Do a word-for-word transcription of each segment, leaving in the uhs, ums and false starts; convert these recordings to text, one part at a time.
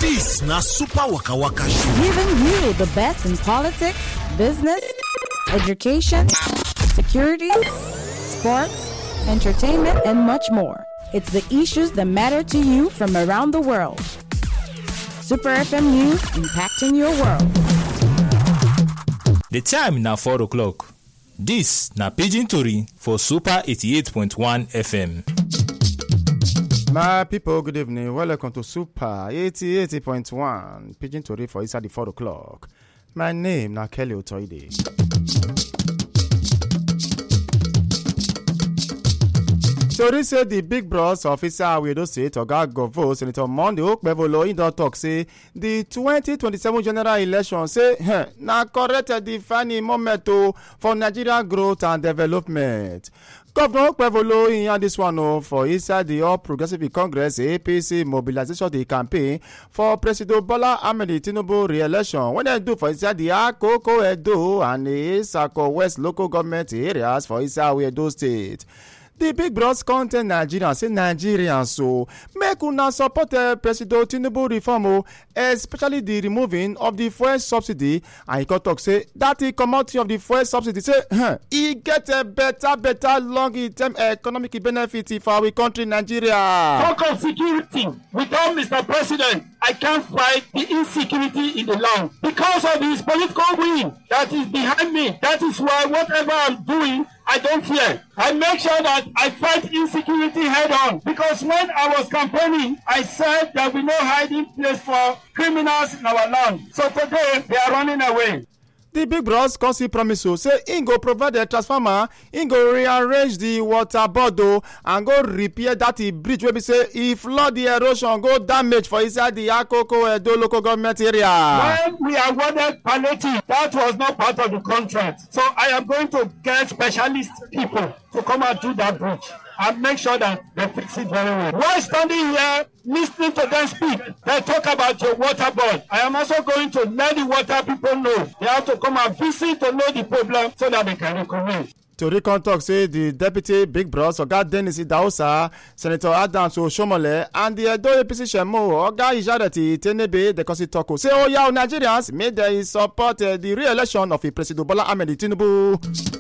This na Super Waka Waka Show. Giving you the best in politics, business, education, security, sports, entertainment, and much more. It's the issues that matter to you from around the world. Super F M News, impacting your world. The time na four o'clock. This na Pidgin Tori for Super eighty-eight point one F M. My people, good evening. Welcome to Super eighty-eight point one Pidgin Tori for inside the four o'clock. My name na Kelly Otoide. Tori say the big bros officer Awedo State Oga Govo Senator Monday Okpevolo in don talk say the twenty twenty-seven general election say eh, na correct defining moment for Nigeria growth and development. Governor Okpevolo in this one oh, for inside the All Progressive Congress A P C mobilization the campaign for President Bola Ahmed Tinubu re-election when they do for inside the Akoko Edo and the Isako West local government areas for inside Edo State. The big bros content Nigerians say Nigerians so make una support uh, President Tinubu reform o, especially the removing of the fuel subsidy, and he can talk say that the commodity of the fuel subsidy say huh, e get a better better long term economic benefit for our country Nigeria. Talk of security without Mister President, I can't fight the insecurity in the land because of his political wing that is behind me. That is why whatever I'm doing, I don't fear. I make sure that I fight insecurity head on, because when I was campaigning, I said there will be no hiding place for criminals in our land. So today, they are running away. The big bros consi promise so say he go provide a transformer, he go rearrange the water bottle and go repair that bridge where we say if flood the erosion go damage for inside the Akoko Edo local government area. When we awarded palliative, that was not part of the contract. So I am going to get specialist people to come and do that bridge and make sure that they fix it very well. While standing here, listening to them speak, they talk about your water board. I am also going to let the water people know. They have to come and visit to know the problem so that they can recommend. Tori talk say the deputy big bros Oga Dennis Idahosa, Senator Adams Oshomole, and the Edo A P C Shemo Oga Ijareti Tenebe the Kosi Toko say oh yeah Nigerians made they support uh, the re-election of President Bola Ahmed Tinubu.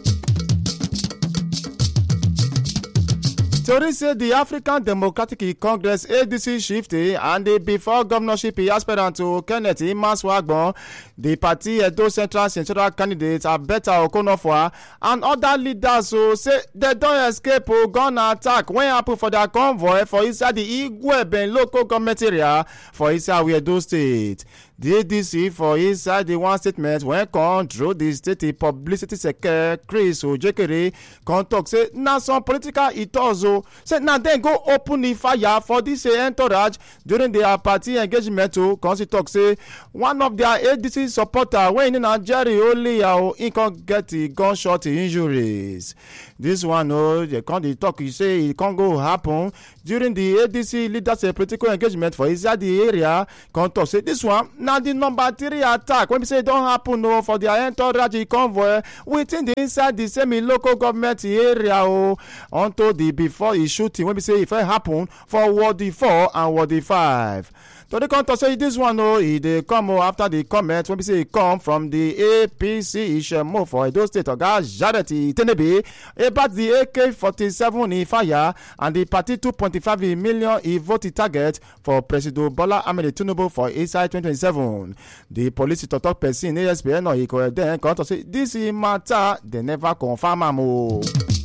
Tori say the African Democratic Congress A D C shifted and the before governorship aspirant to Kenneth Imaswagbon, the party Edo Central Central candidate Abeta Okonofwa, and other leaders who say they don't escape or gun attack when happen for their convoy for inside the Igweben local government area for inside Edo State. The A D C for inside the one statement when control the state publicity secretary Chris Ojekere can talk say na some political itozo say na then go open the fire for this entourage during their party engagement to can talk say one of their A D C supporter when in Nigeria only how he can get the gunshot injuries. This one oh they can't talk you say it can't go happen during the A D C leaders political engagement for inside the area can talk say this one now the number three attack when we say it don't happen no for their entourage convoy within the inside the same local government area oh until the before the shooting when we say if it happen for Ward four and Ward five. So they come to say this one oh they come oh, after the comment when we say it come from the A P C Ishemo for Edo State Oga Jareti Tenebe about the A K forty-seven in fire and the party two point five million e vote target for President Bola Ahmed Tinubu for inside twenty twenty-seven. The police talk person A S P N or he could then come to say this matter they never confirm am oh.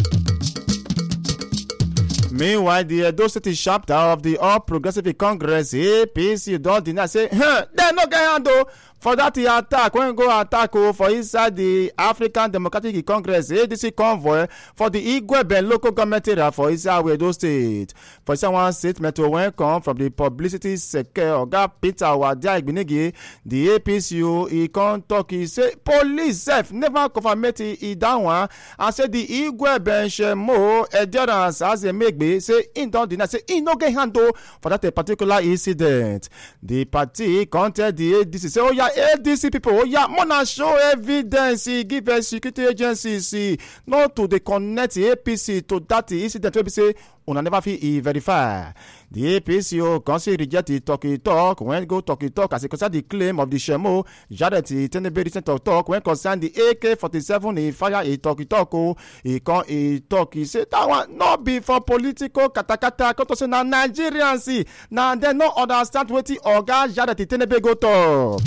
Meanwhile, the Edo City chapter of the All Progressive Congress A P C don't deny say, huh, they no get handle for that attack when go attack oh, for inside the African Democratic Congress A D C convoy for the Igweben local government area for inside Edo State. For inside one statement when come from the publicity secretary Oga Peter Wadia Igbinigi, the A P C O he come talk he say police self never confirmed he down one and say the Igweben Shemo endurance as a make say in don't deny say he no get handle for that particular incident. The party contacted the A D C say oh yeah A D C people oh yeah mona show evidence give a security agencies not to the connect A P C to that incident wey be say una never fit verify. The A P C O can reject the talky talk when go talky talk as it concern the claim of the Shemo Jadet Tenebe recent talk talk when concern the A K forty-seven he fire a talky talk oh he can he talk he say that one not be for political katakata come to say na Nigerians see now they no understand wetin Oga Jadet Tenebe go talk.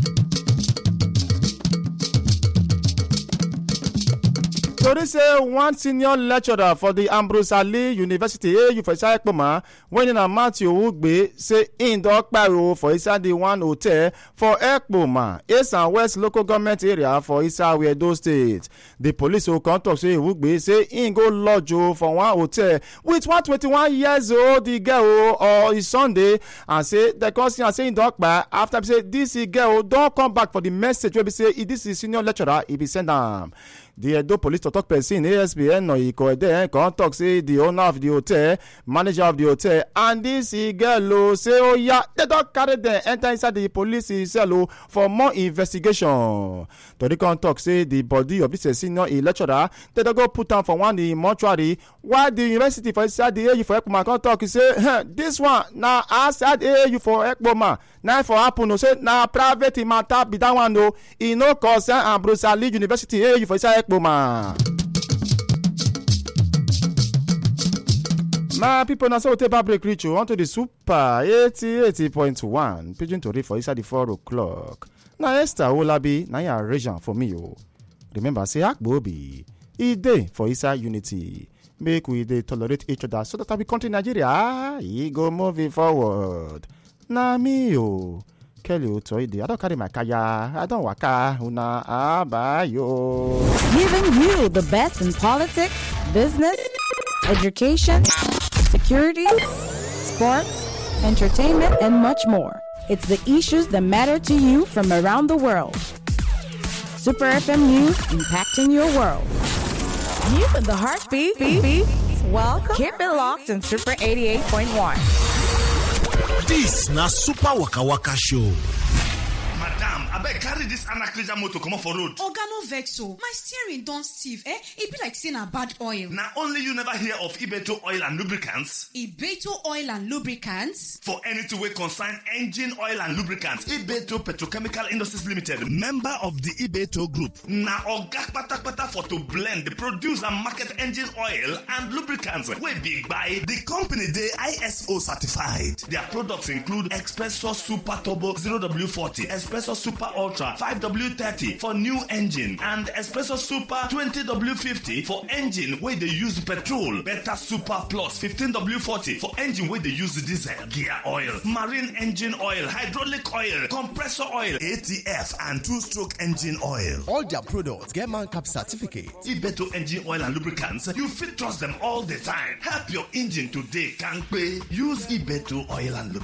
So they say one senior lecturer for the Ambrose Ali University A U for Isaiah Ekpoma when in a Matthew Ugbe say in the Okparo for inside the one hotel for Ekpoma, East and West local government area for Isa Edo State. The police will come talk say Ugbe say in go lodge for one hotel with one twenty-one years old the girl or his Sunday and say the cousin say in the Okpa after say this girl don't come back for the message where be say this is senior lecturer he be send them. The Edo police talk person A S B N no Ikoede can talk say the owner of the hotel, manager of the hotel, and this girl say oh yeah they don't carry them enter inside the police cell for more investigation. Tori can talk say the body of this senior lecturer they don't go put down for one the mortuary while the university for inside the A U for Ekpoma can talk say hey, this one now outside A U for Ekpoma now for happen no say now private matter be that one no e no concern Ambrose Ali University A U for inside Ekpoma. My people now so take a break reach you onto the super eighty-eight point one Pigeon Tori for inside the four o'clock. Now Esther Olabi na ya region for me o. Remember say Akbobi e dey for inside unity. Make we dey tolerate each other so that we country Nigeria e go moving forward. Na me o. Kelly Otoide, I don't carry my kaya, I don't waka, una abayo. Giving you the best in politics, business, education, security, sports, entertainment, and much more. It's the issues that matter to you from around the world. Super F M News, impacting your world. You with the heartbeat, beat, beat. Welcome. Keep it locked in Super eighty-eight point one. This na Super Waka Waka Show. Madam, I beg carry this Anakrija motor come off for road. Oga no vex o. My steering don stiff, eh? E be like saying a bad oil. Now only you never hear of Ibeto Oil and Lubricants. Ibeto Oil and Lubricants? For anything we concern engine oil and lubricants, Ibeto Petrochemical Industries Limited, member of the Ibeto Group. Now Oga Pata Pata for to blend, produce and market engine oil and lubricants. We big buy the company they I S O certified. Their products include Espresso Super Turbo zero W forty, Espresso Super Ultra five W thirty for new engine, and Espresso Super twenty W fifty for engine where they use petrol. Beta Super Plus fifteen W forty for engine where they use diesel. Gear oil, marine engine oil, hydraulic oil, compressor oil, A T F, and two-stroke engine oil. All their products get man cap certificate. Ibeto engine oil and lubricants, you fit trust them all the time. Help your engine today, can't pay. Use Ibeto oil and lubricants.